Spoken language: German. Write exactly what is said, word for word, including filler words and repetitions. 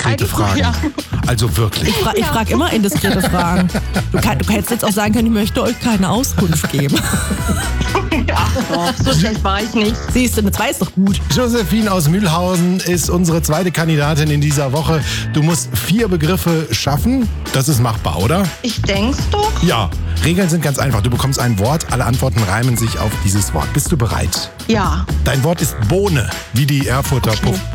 indiskrete Fragen. Ja. Also wirklich. Ich, fra- ich frage immer indiskrete Fragen. Du, kann, du hättest jetzt auch sagen können, ich möchte euch keine Auskunft geben. Ja, doch, so schlecht war ich nicht. Siehst du, eine zwei ist doch gut. Josephine aus Mühlhausen ist unsere zweite Kandidatin in dieser Woche. Du musst vier Begriffe schaffen. Das ist machbar, oder? Ich denk's doch. Ja. Regeln sind ganz einfach. Du bekommst ein Wort, alle Antworten reimen sich auf dieses Wort. Bist du bereit? Ja. Dein Wort ist Bohne, wie die Erfurter Okay. Puff.